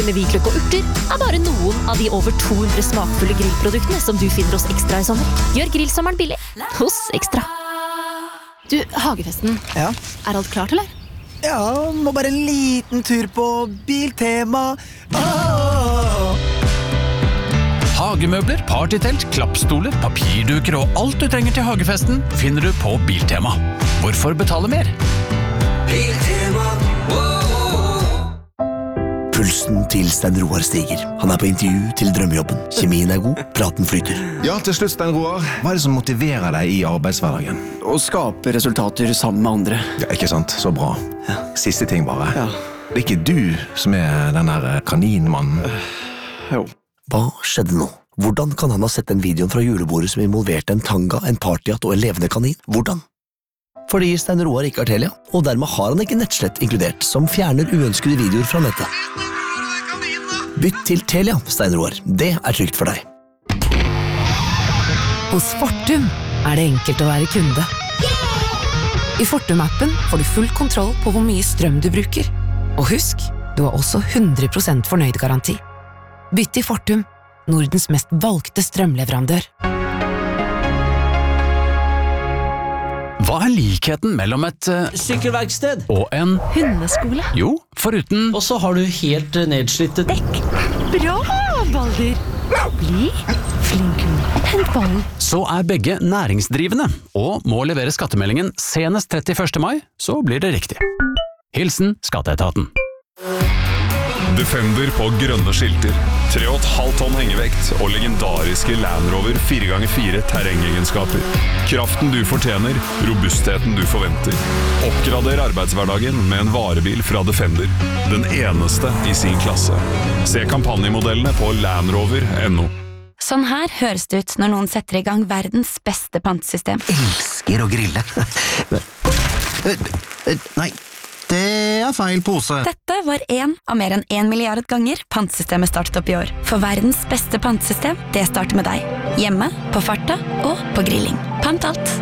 med hvitløk og urter bare noen av de over 200 smakfulle grillproduktene som du finner hos Ekstra i sommer. Gjør grillsommeren billig hos Ekstra. Du, Hagefesten. Ja? Alt klart, eller? Ja, må bare en liten tur på Biltema. Hagemøbler, partytelt, klappstoler, papirduker og alt du trenger til hagefesten finner du på Biltema. Hvorfor betale mer? Biltema. Pulsen til Stein Roar stiger. Han på intervju til drømmejobben. Kjemien god, praten flyter. Ja, til slutt, Stein Roar. Hva det som motiverer deg i arbeidshverdagen? Å skape resultater sammen med andre. Ja, ikke sant? Så bra. Ja. Siste ting bare. Ja. Det ikke du som den der kaninmannen. Jo. Hva skjedde nå? Hvordan kan han ha sett den videoen fra julebordet som involverte en tanga, en partyhatt og en levende kanin? Hvordan? Fordi Stein Roar ikke har Telia, og dermed har han ikke nettslett inkludert, som fjerner uønskede videoer fra nettet. Bytt til Telia, Stein Roar. Det trygt for deg. Hos Fortum det enkelt å være kunde. I Fortum-appen får du full kontroll på hvor mye strøm du bruker. Og husk, du har også 100% fornøyd-garanti. Bytt til Fortum, Nordens mest valgte strømleverandør. Hva likheten mellom et sykkelverksted og en Hundeskole. Jo, foruten Og så har du helt nedslitt Dekk. Bra, Balder. Bli flink. Hent ballen. Så begge næringsdrivende og må levere skattemeldingen senest 31. mai, så blir det riktig. Hilsen Skatteetaten. Defender på grønne skilter, 3,5 tonn hengevekt og legendariske Land Rover 4x4 terrengegenskaper. Kraften du fortjener, robustheten du forventer. Oppgrader arbeidshverdagen med en varebil fra Defender. Den eneste i sin klasse. Se kampanjemodellene på landrover.no. Sånn her høres det ut når noen setter i gang verdens beste pantesystem. Elsker å grille. Nei, det feil pose. Dette var en av mer enn 1 milliard ganger pantesystemet startet opp i år. For verdens beste pantesystem, det starter med deg. Hjemme, på farta og på grilling. Pant alt.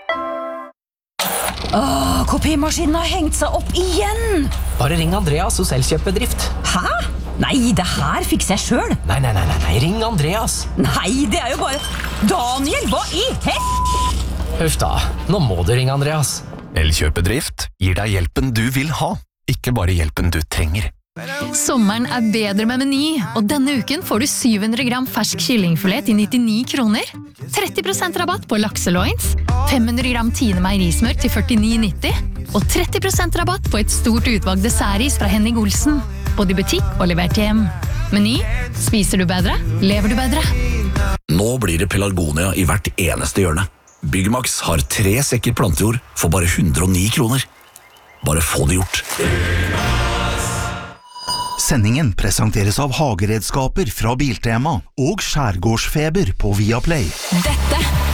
Kopimaskinen har hengt seg opp igjen! Bare ring Andreas hos Elkjøpbedrift. Hæ? Nei, det her fikser jeg selv. Nei, ring Andreas. Nei, det jo bare... Daniel, hva i Huff da, nå må du ringe Andreas. Elkjøpbedrift gir deg hjelpen du vil ha, ikke bare hjelpen du trenger. Sommeren bedre med Meny, og denne uken får du 700 gram fersk kyllingfilet til 99 kroner, 30% rabatt på lakseloins, 500 gram Tine meierismør til 49,90, og 30% rabatt på et stort utvalg dessertis fra Henning Olsen, både i butikk og levert hjem. Meny, spiser du bedre, lever du bedre. Nå blir det pelargonia i hvert eneste hjørne. Byggmax har 3 sekker plantejord for bare 109 kroner. Bare få det gjort. Sendingen presenteres av hageredskaper fra Biltema og skjærgårdsfeber på Viaplay. Dette